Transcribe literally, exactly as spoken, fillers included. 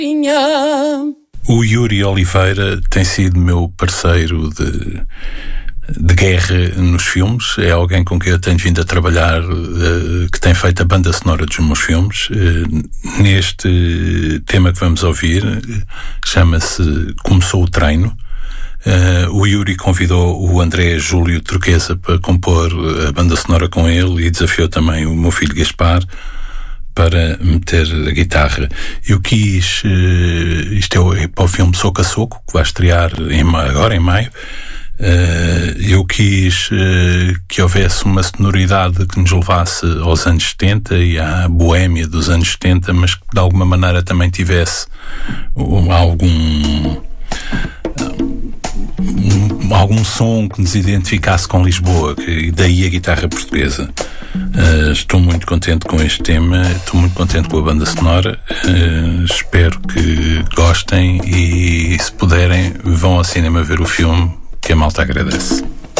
O Yuri Oliveira tem sido meu parceiro de, de guerra nos filmes. É alguém com quem eu tenho vindo a trabalhar, uh, que tem feito a banda sonora dos meus filmes. Uh, neste tema que vamos ouvir, uh, chama-se Começou o Treino. Uh, o Yuri convidou o André Júlio Turquesa para compor a banda sonora com ele e desafiou também o meu filho Gaspar para meter a guitarra. Eu quis, uh, isto é para o filme Soco a Soco, que vai estrear em, agora em maio. Uh, eu quis uh, que houvesse uma sonoridade que nos levasse aos anos setenta e à boémia dos anos setenta, mas que de alguma maneira também tivesse um, algum um, algum som que nos identificasse com Lisboa, e daí a guitarra portuguesa. Uh, estou muito contente com este tema, estou muito contente com a banda sonora. Uh, espero que gostem e, se puderem, vão ao cinema ver o filme, que a malta agradece.